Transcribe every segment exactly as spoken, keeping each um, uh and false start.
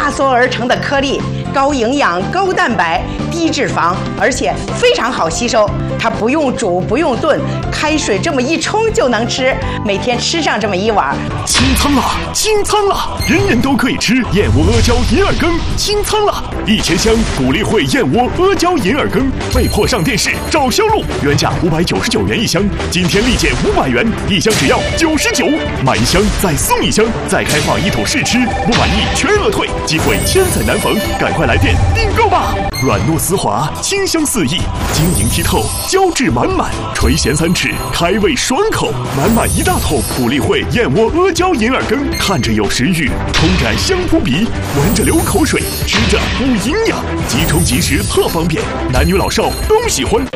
压缩而成的颗粒，高营养、高蛋白、低脂肪，而且非常好吸收。它不用煮，不用炖，开水这么一冲就能吃。每天吃上这么一碗， 清仓了，清仓了！人人都可以吃燕窝阿胶银耳羹，清仓了！一千箱谷粒汇燕窝阿胶银耳羹被迫上电视找销路，原价五百九十九元一箱，今天立减五百元，一箱只要九十九，买一箱再送一箱，再开放一桶试吃，不满意全额退，机会千载难逢，赶快来电订购吧！软糯丝滑，清香四溢，晶莹剔透，胶质满满，垂涎三尺，开胃爽口，满满一大桶谷粒汇燕窝阿胶银耳羹，看着有食欲，冲着香扑鼻，闻着流口水，吃着补营养，即冲即食特方便，男女老少都喜欢。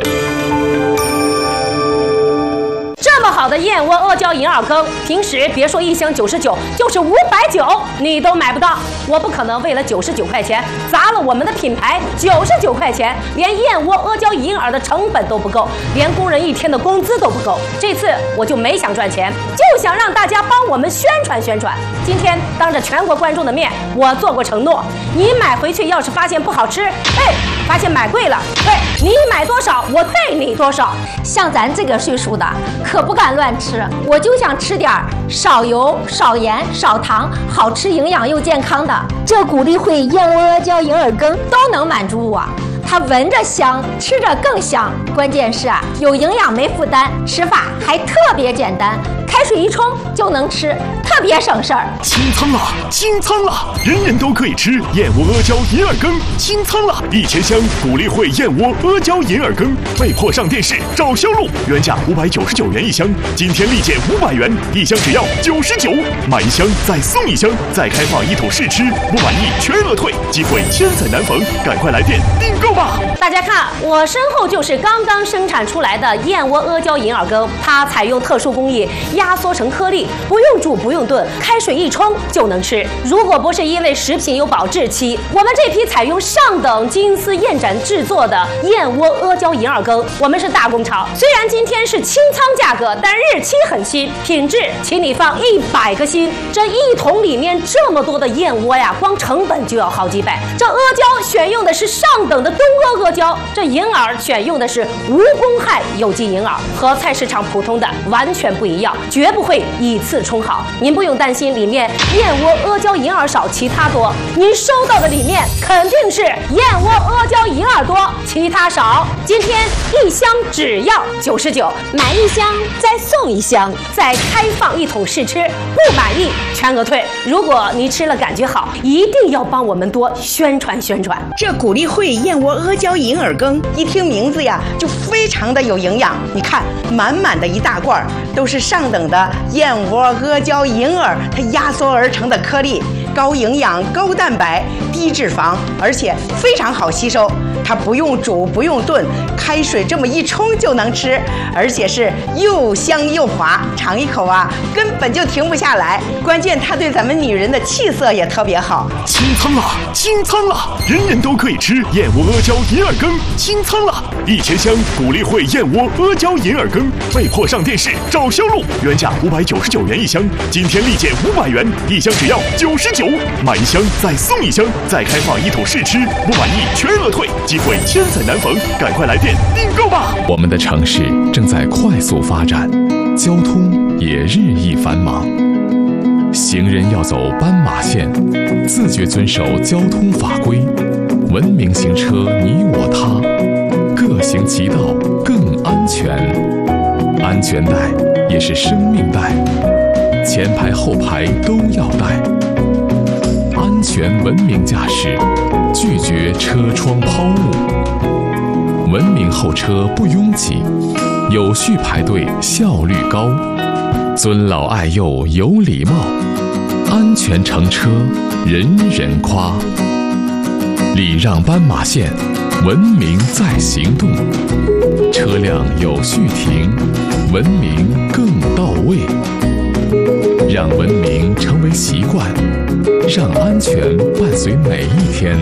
这么好的燕窝阿胶银耳羹，平时别说一箱九十九，就是五百九你都买不到。我不可能为了九十九块钱砸了我们的品牌，九十九块钱连燕窝阿胶银耳的成本都不够，连工人一天的工资都不够。这次我就没想赚钱，就想让大家帮我们宣传宣传。今天当着全国观众的面，我做过承诺，你买回去要是发现不好吃，哎，发现买贵了，对，你买多少我退你多少。 像咱这个岁数的可不敢乱吃，我就想吃点少油、少盐、少糖，好吃、营养又健康的。这谷粒汇燕窝阿胶银耳羹都能满足我。它闻着香，吃着更香，关键是啊，有营养没负担，吃法还特别简单，开水一冲就能吃，特别省事儿。 清仓了，清仓了！人人都可以吃燕窝阿胶银耳羹，清仓了！一千箱谷粒汇燕窝阿胶银耳羹被迫上电视找销路，原价五百九十九元一箱，今天立减五百元，一箱只要九十九，买一箱再送一箱，再开放一桶试吃，不满意全额退，机会千载难逢，赶快来电订购吧！ 大家看，我身后就是刚刚生产出来的燕窝阿胶银耳羹，它采用特殊工艺压缩成颗粒，不用煮不用炖，开水一冲就能吃。如果不是因为食品有保质期，我们这批采用上等金丝燕盏制作的燕窝阿胶银耳羹，我们是大工厂。虽然今天是清仓价格，但日期很新，品质请你放一百个心。这一桶里面这么多的燕窝呀，光成本就要好几百。这阿胶选用的是上等的东阿阿胶，这银耳选用的是无公害有机银耳，和菜市场普通的完全不一样，绝不会以次充好。您不用担心里面燕窝阿胶银耳少，其他多。您收到的里面肯定是燕窝阿胶银耳多，其他少。今天一箱只要九十九，买一箱再送一箱，再开放一桶试吃，不满意全额退。如果你吃了感觉好，一定要帮我们多宣传宣传。 这谷粒汇燕窝阿胶银耳羹，一听名字呀，就非常的有营养。你看，满满的一大罐，都是上等的燕窝阿胶银耳，它压缩而成的颗粒，高营养、高蛋白、低脂肪，而且非常好吸收。它不用煮，不用炖，开水这么一冲就能吃，而且是又香又滑，尝一口啊，根本就停不下来。关键它对咱们女人的气色也特别好。 清仓了，清仓了！人人都可以吃燕窝阿胶银耳羹，清仓了！一千箱谷粒汇燕窝阿胶银耳羹被迫上电视找销路，原价五百九十九元一箱，今天立减五百元，一箱只要九十九，买一箱再送一箱，再开放一桶试吃，不满意全额退，机会千载难逢，赶快来电订购吧！ 我们的城市正在快速发展，交通也日益繁忙，行人要走斑马线，自觉遵守交通法规，文明行车你我他，各行其道更安全。安全带也是生命带，前排后排都要带。安全文明驾驶，拒绝车窗抛物。文明候车不拥挤，有序排队效率高，尊老爱幼有礼貌，安全乘车人人夸。礼让斑马线，文明在行动，车辆有序停，文明更到位。让文明成为习惯，让安全伴随每一天。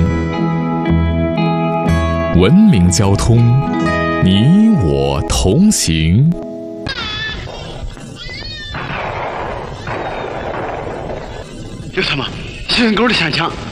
文明交通，你我同行。 有什么？小人狗的现象